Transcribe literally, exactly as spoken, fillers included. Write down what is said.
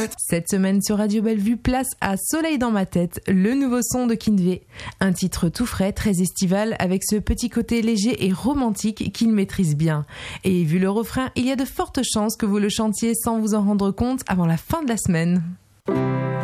tête. Cette semaine sur Radio Bellevue, place à Soleil dans ma tête, le nouveau son de Kinvey. Un titre tout frais, très estival, avec ce petit côté léger et romantique qu'il maîtrise bien. Et vu le refrain, il y a de fortes chances que vous le chantiez sans vous en rendre compte avant la fin de la semaine.